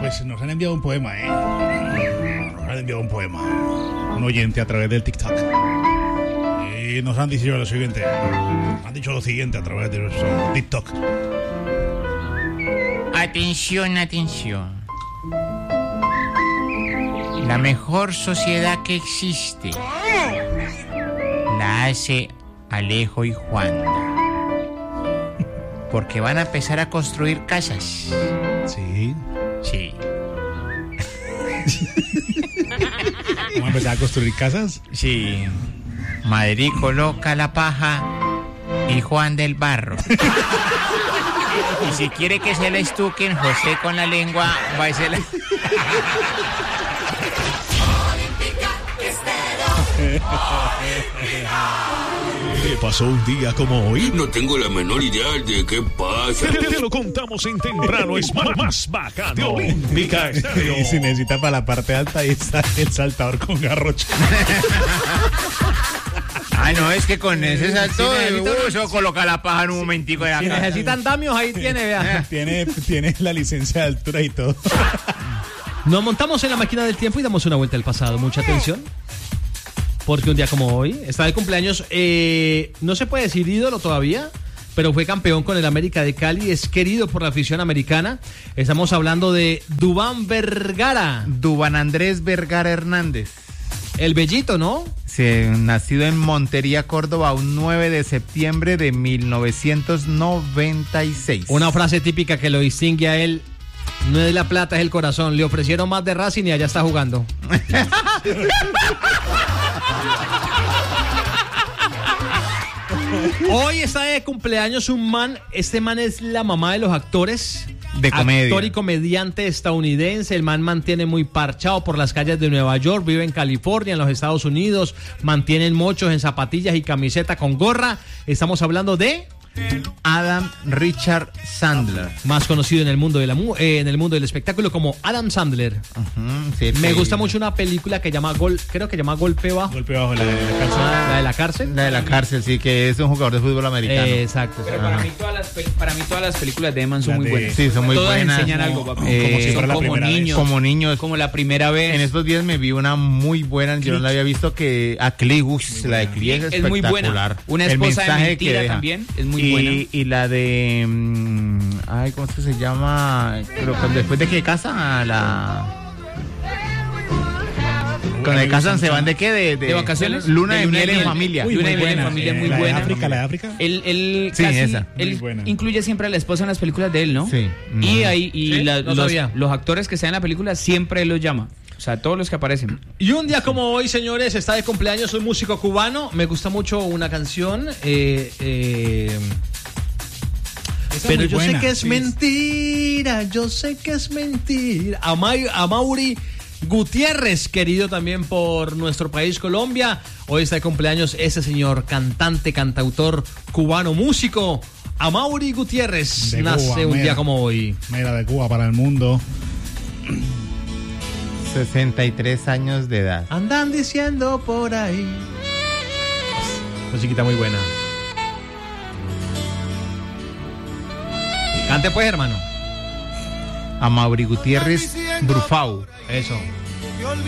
Pues nos han enviado un poema, Nos han enviado un poema. Un oyente a través del TikTok. Y nos han dicho lo siguiente. Han dicho lo siguiente a través de nuestro TikTok. Atención, atención. La mejor sociedad que existe la hace Alejo y Juanda. Porque van a empezar a construir casas. Sí. Sí. ¿Vamos a empezar a construir casas? Sí. Madrid coloca la paja y Juan del barro. Y si quiere que se la estuquen, José con la lengua va a ser la... ¿Qué pasó un día como hoy? No tengo la menor idea de qué pasa. Te lo contamos en temprano, es más bacano. Olímpica Estéreo. Y si necesita para la parte alta, ahí está el saltador con garrocha. Ah, no, es que con ese salto eso coloca la paja en un momentico de acá. Si necesitan andamios, ahí tiene, vea. Tiene la licencia de altura y todo. Nos montamos en la máquina del tiempo y damos una vuelta al pasado. Mucha atención. Porque un día como hoy está de cumpleaños. No se puede decir ídolo todavía, pero fue campeón con el América de Cali. Es querido por la afición americana. Estamos hablando de Duván Vergara. Duván Andrés Vergara Hernández. El Bellito, ¿no? Sí, nacido en Montería, Córdoba, un 9 de septiembre de 1996. Una frase típica que lo distingue a él: no es la plata, es el corazón. Le ofrecieron más de Racing y allá está jugando. Hoy está de cumpleaños un man. Este man es la mamá de los actores. De comedia. Actor y comediante estadounidense. El man mantiene muy parchado por las calles de Nueva York. Vive en California, en los Estados Unidos. Mantienen mochos en zapatillas y camiseta con gorra. Estamos hablando de Adam Richard Sandler. Más conocido en el mundo en el mundo del espectáculo como Adam Sandler. Sí, Me gusta mucho una película que llama creo que llama Golpe Bajo. Golpe bajo, la de la cárcel. La de la cárcel. La de la cárcel, sí, que es un jugador de fútbol americano. Exacto. Pero para mí todas las películas de Eman son muy buenas. Sí, son muy todas buenas. enseñan algo, papá. Como si fuera la como primera niños, vez. Como niños. como la primera vez. En estos días me vi una muy buena, yo no la había visto, que a Click, la de Click es muy buena. espectacular. Una El esposa de mensaje que mentira deja. también es muy buena. Y la de ay, ¿cómo es que se llama? Pero después de que casan a la... Cuando se casan se van de qué? ¿De vacaciones? Luna de miel en familia. Uy, Luna muy de miel en buena. familia muy La buena. de África. Él Sí, casi, esa. él Muy buena. incluye siempre a la esposa en las películas de él, ¿no? Sí. Y ahí Sí, no sabía. los actores que están en la película siempre él los llama. O sea, todos los que aparecen. Y un día como hoy, señores, está de cumpleaños un músico cubano. Me gusta mucho una canción. Pero yo sé que es mentira, yo sé que es mentira. Amaury Gutiérrez, querido también por nuestro país Colombia. Hoy está de cumpleaños ese señor cantante, cantautor cubano, músico. Amaury Gutiérrez De nace Cuba, un mira. día como hoy. Mira, de Cuba para el mundo. 63 años de edad. Andan diciendo por ahí. Musiquita muy buena. Cante pues, hermano. Amaury Gutiérrez Brufau. Eso.